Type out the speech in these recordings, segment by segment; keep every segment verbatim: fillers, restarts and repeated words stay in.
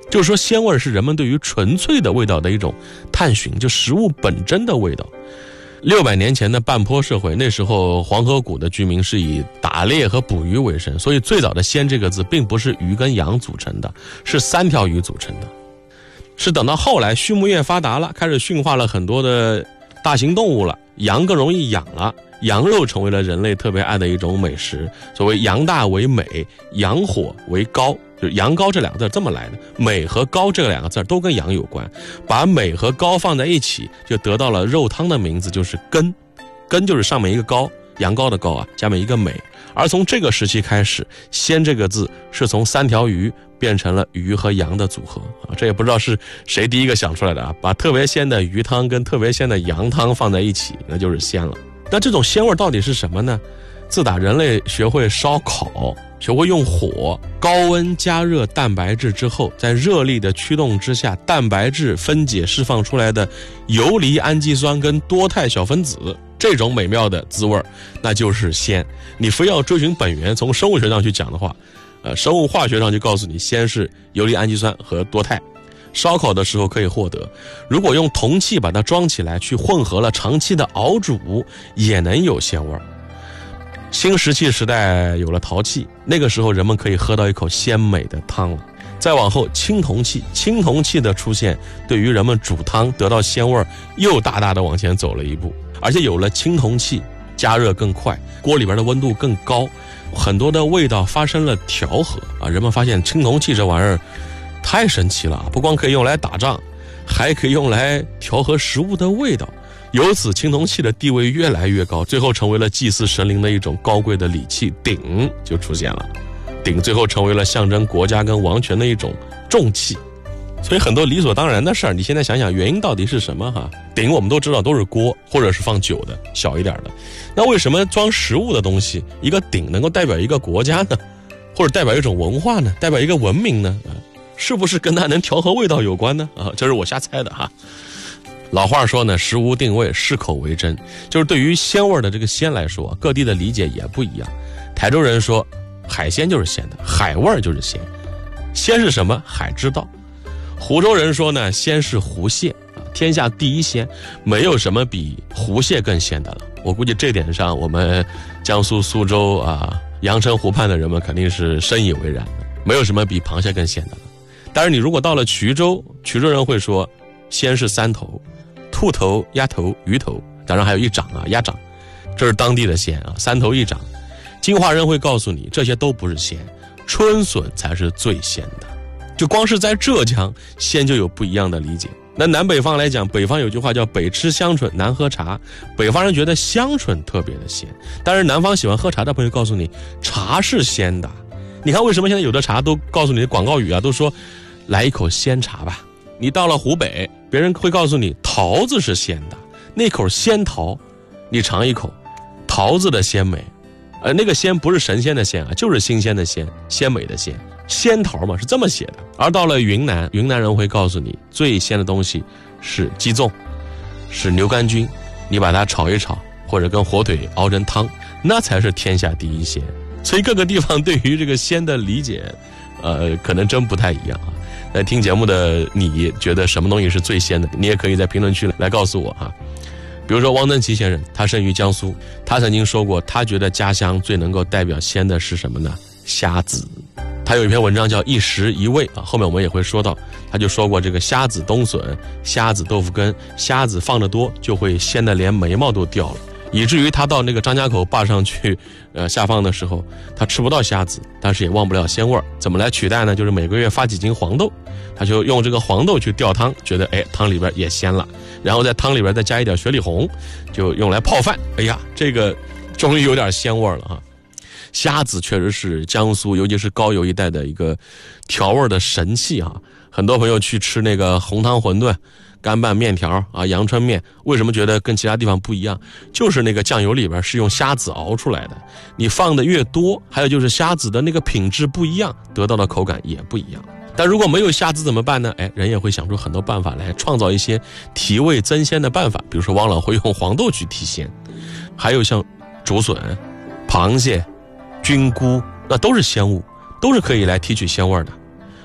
就是说鲜味是人们对于纯粹的味道的一种探寻，就食物本真的味道。六百年前的半坡社会，那时候黄河谷的居民是以打猎和捕鱼为生，所以最早的鲜这个字并不是鱼跟羊组成的，是三条鱼组成的。是等到后来畜牧业发达了，开始驯化了很多的大型动物了，羊更容易养了，羊肉成为了人类特别爱的一种美食。所谓羊大为美，羊火为高，就是羊羔这两个字这么来的，美和高这两个字都跟羊有关，把美和高放在一起，就得到了肉汤的名字，就是羹。羹就是上面一个高，羊羔的羔啊，下面一个美。而从这个时期开始，鲜这个字是从三条鱼变成了鱼和羊的组合啊，这也不知道是谁第一个想出来的啊，把特别鲜的鱼汤跟特别鲜的羊汤放在一起，那就是鲜了。那这种鲜味到底是什么呢？自打人类学会烧烤，学会用火高温加热蛋白质之后，在热力的驱动之下，蛋白质分解释放出来的游离氨基酸跟多肽小分子，这种美妙的滋味那就是鲜。你非要追寻本源，从生物学上去讲的话，呃，生物化学上就告诉你，鲜是游离氨基酸和多肽。烧烤的时候可以获得，如果用铜器把它装起来，去混合了长期的熬煮，也能有鲜味。新石器时代有了陶器，那个时候人们可以喝到一口鲜美的汤了。再往后，青铜器，青铜器的出现，对于人们煮汤得到鲜味又大大的往前走了一步。而且有了青铜器，加热更快，锅里边的温度更高，很多的味道发生了调和啊！人们发现青铜器这玩意儿太神奇了，不光可以用来打仗，还可以用来调和食物的味道。由此青铜器的地位越来越高，最后成为了祭祀神灵的一种高贵的礼器，鼎就出现了。鼎最后成为了象征国家跟王权的一种重器。所以很多理所当然的事儿，你现在想想原因到底是什么哈？鼎我们都知道都是锅或者是放酒的，小一点的。那为什么装食物的东西，一个鼎能够代表一个国家呢？或者代表一种文化呢？代表一个文明呢？是不是跟它能调和味道有关呢？啊，这是我瞎猜的哈。老话说呢，食无定位，适口为真。就是对于鲜味的这个鲜来说，各地的理解也不一样。台州人说，海鲜就是鲜的，海味就是鲜。鲜是什么？海之道。湖州人说呢，鲜是湖蟹啊，天下第一鲜，没有什么比湖蟹更鲜的了。我估计这点上，我们江苏苏州啊、阳澄湖畔的人们肯定是深以为然的，没有什么比螃蟹更鲜的了。但是你如果到了衢州，衢州人会说，鲜是三头，兔头、鸭头、鱼头，当然还有一掌啊，鸭掌，这是当地的鲜啊，三头一掌。金华人会告诉你，这些都不是鲜，春笋才是最鲜的。就光是在浙江，鲜就有不一样的理解。那南北方来讲，北方有句话叫北吃香椿，南喝茶。北方人觉得香椿特别的鲜，但是南方喜欢喝茶的朋友告诉你，茶是鲜的。你看为什么现在有的茶都告诉你的广告语啊，都说来一口鲜茶吧。你到了湖北，别人会告诉你桃子是鲜的，那口鲜桃，你尝一口，桃子的鲜美，呃，那个鲜不是神仙的鲜啊，就是新鲜的鲜，鲜美的鲜。鲜桃嘛是这么写的。而到了云南，云南人会告诉你，最鲜的东西是鸡枞，是牛肝菌，你把它炒一炒，或者跟火腿熬成汤，那才是天下第一鲜。所以各个地方对于这个鲜的理解，呃，可能真不太一样啊。那听节目的你觉得什么东西是最鲜的？你也可以在评论区来告诉我哈。比如说汪曾祺先生，他生于江苏，他曾经说过，他觉得家乡最能够代表鲜的是什么呢？虾子。他有一篇文章叫《一食一味》啊，后面我们也会说到，他就说过这个虾子冬笋、虾子豆腐羹，虾子放得多就会鲜得连眉毛都掉了，以至于他到那个张家口坝上去，呃下放的时候，他吃不到虾子，但是也忘不了鲜味儿。怎么来取代呢？就是每个月发几斤黄豆，他就用这个黄豆去吊汤，觉得哎汤里边也鲜了，然后在汤里边再加一点雪里红，就用来泡饭。哎呀，这个终于有点鲜味了啊！虾子确实是江苏，尤其是高邮一带的一个调味的神器啊！很多朋友去吃那个红汤馄饨、干拌面条啊、阳春面，为什么觉得跟其他地方不一样？就是那个酱油里边是用虾子熬出来的，你放的越多，还有就是虾子的那个品质不一样，得到的口感也不一样。但如果没有虾子怎么办呢？哎，人也会想出很多办法来创造一些提味增鲜的办法，比如说王老会用黄豆去提鲜，还有像竹笋、螃蟹、菌菇，那都是鲜物，都是可以来提取鲜味的。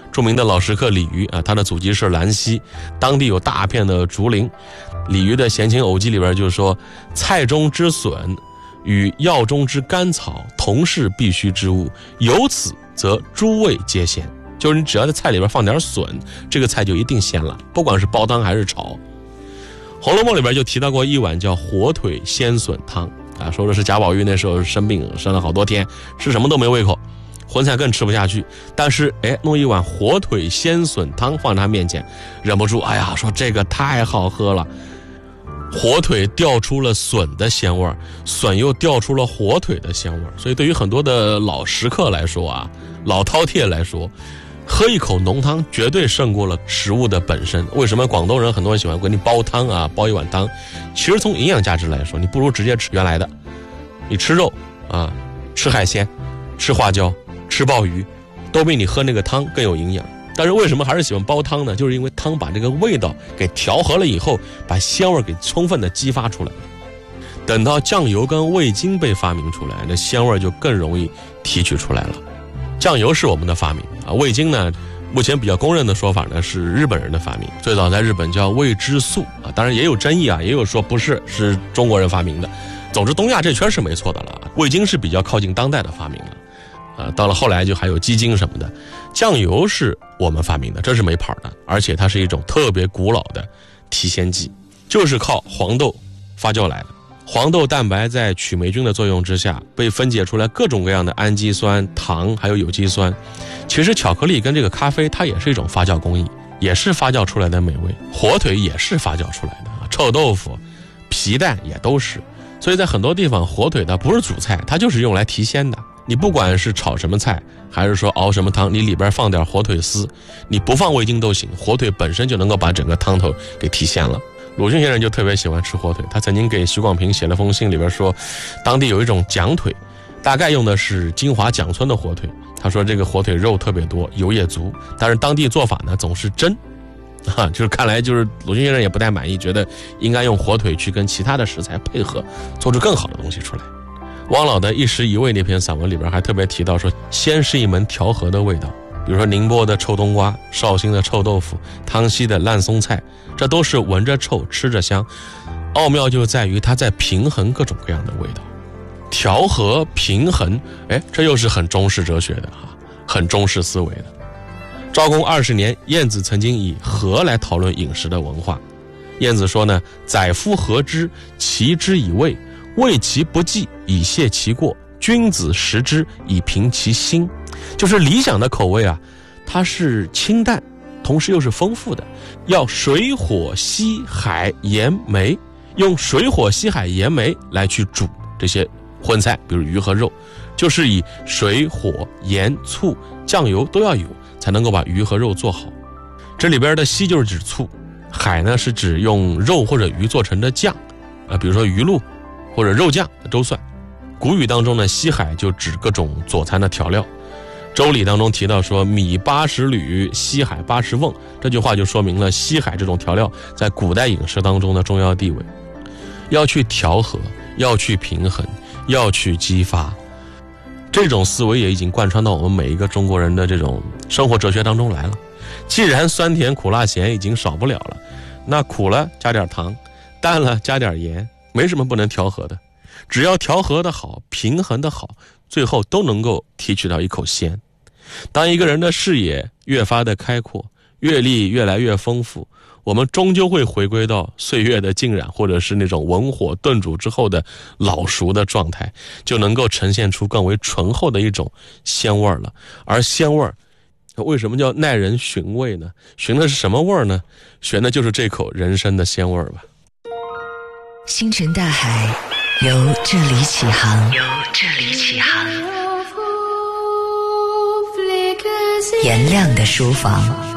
著名的老食客李渔啊，他的祖籍是兰溪，当地有大片的竹林。李渔的《闲情偶记》里边就是说，菜中之笋与药中之甘草同是必须之物，由此则诸味皆鲜。就是你只要在菜里边放点笋，这个菜就一定鲜了，不管是煲汤还是炒。《红楼梦》里边就提到过一碗叫火腿鲜笋汤啊，说的是贾宝玉那时候生病生了好多天，吃什么都没胃口，荤菜更吃不下去，但是哎，弄一碗火腿鲜笋汤放在他面前，忍不住哎呀，说这个太好喝了。火腿调出了笋的鲜味，笋又调出了火腿的鲜味，所以对于很多的老食客来说啊，老饕餮来说，喝一口浓汤绝对胜过了食物的本身。为什么广东人很多人喜欢给你煲汤啊，煲一碗汤？其实从营养价值来说，你不如直接吃原来的。你吃肉啊，吃海鲜，吃花椒，吃鲍鱼，都比你喝那个汤更有营养。但是为什么还是喜欢煲汤呢？就是因为汤把这个味道给调和了以后，把鲜味给充分的激发出来。等到酱油跟味精被发明出来，那鲜味就更容易提取出来了。酱油是我们的发明啊，味精呢，目前比较公认的说法呢是日本人的发明，最早在日本叫味之素啊，当然也有争议啊，也有说不是，是中国人发明的。总之东亚这圈是没错的了，味精是比较靠近当代的发明了。啊，到了后来就还有鸡精什么的，酱油是我们发明的，这是没跑的，而且它是一种特别古老的提鲜剂，就是靠黄豆发酵来的。黄豆蛋白在曲霉菌的作用之下，被分解出来各种各样的氨基酸、糖还有有机酸。其实巧克力跟这个咖啡，它也是一种发酵工艺，也是发酵出来的美味。火腿也是发酵出来的，臭豆腐、皮蛋也都是。所以在很多地方，火腿它不是主菜，它就是用来提鲜的。你不管是炒什么菜，还是说熬什么汤，你里边放点火腿丝，你不放味精都行，火腿本身就能够把整个汤头给提鲜了。鲁迅先生就特别喜欢吃火腿，他曾经给许广平写了封信，里边说当地有一种蒋腿，大概用的是金华蒋村的火腿，他说这个火腿肉特别多，油也足，但是当地做法呢总是蒸啊，就是看来就是鲁迅先生也不太满意，觉得应该用火腿去跟其他的食材配合，做出更好的东西出来。汪老的一时一味那篇散文里边还特别提到说，鲜是一门调和的味道，比如说宁波的臭冬瓜、绍兴的臭豆腐、汤溪的烂松菜，这都是闻着臭吃着香，奥妙就在于它在平衡各种各样的味道，调和平衡，哎，这又是很中式哲学的哈，很中式思维的。昭公二十年，晏子曾经以和来讨论饮食的文化。晏子说呢，宰夫和之，其之以味，味其不忌，以泄其过，君子食之，以平其心。就是理想的口味啊，它是清淡，同时又是丰富的，要水火稀海盐梅，用水火稀海盐梅来去煮这些荤菜，比如鱼和肉，就是以水火盐醋酱油都要有，才能够把鱼和肉做好。这里边的稀就是指醋，海呢是指用肉或者鱼做成的酱啊，比如说鱼露或者肉酱都算。古语当中呢，稀海就指各种佐餐的调料。周礼当中提到说，米八十履，稀海八十瓮，这句话就说明了稀海这种调料在古代饮食当中的重要地位。要去调和，要去平衡，要去激发，这种思维也已经贯穿到我们每一个中国人的这种生活哲学当中来了。既然酸甜苦辣咸已经少不了了，那苦了加点糖，淡了加点盐，没什么不能调和的。只要调和的好，平衡的好，最后都能够提取到一口鲜。当一个人的视野越发的开阔，阅历越来越丰富，我们终究会回归到岁月的浸染，或者是那种文火炖煮之后的老熟的状态，就能够呈现出更为醇厚的一种鲜味了。而鲜味为什么叫耐人寻味呢？寻的是什么味呢？寻的就是这口人生的鲜味吧。 星辰大海，由这里起航，由这里起航。颜亮的书房。